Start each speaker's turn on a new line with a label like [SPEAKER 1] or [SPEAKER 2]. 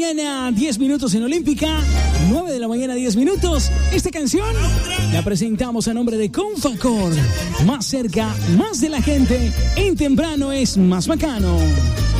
[SPEAKER 1] mañana, 10 minutos en Olímpica. 9 de la mañana, 10 minutos. Esta canción la presentamos a nombre de Confacor. Más cerca, más de la gente. En temprano es más bacano.